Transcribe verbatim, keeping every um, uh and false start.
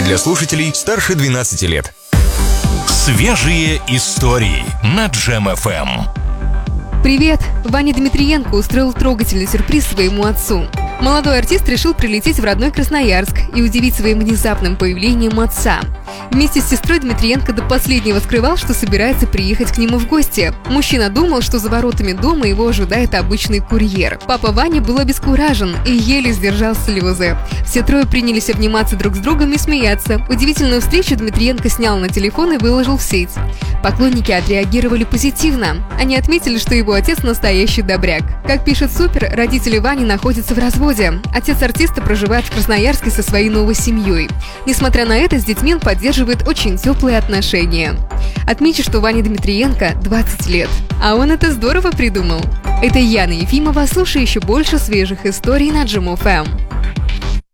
для слушателей старше двенадцати лет. Свежие истории на Джем эф эм. Привет! Ваня Дмитриенко устроил трогательный сюрприз своему отцу. Молодой артист решил прилететь в родной Красноярск и удивить своим внезапным появлением отца. Вместе с сестрой Дмитриенко до последнего скрывал, что собирается приехать к нему в гости. Мужчина думал, что за воротами дома его ожидает обычный курьер. Папа Вани был обескуражен и еле сдержал слезы. Все трое принялись обниматься друг с другом и смеяться. Удивительную встречу Дмитриенко снял на телефон и выложил в сеть. Поклонники отреагировали позитивно. Они отметили, что его отец настоящий добряк. Как пишет Супер, родители Вани находятся в разводе. Отец артиста проживает в Красноярске со своей новой семьей. Несмотря на это, с детьми он поддерживает очень теплые отношения. Отмечу, что Ване Дмитриенко двадцать лет. А он это здорово придумал. Это Яна Ефимова. Слушай еще больше свежих историй на Джем эф эм.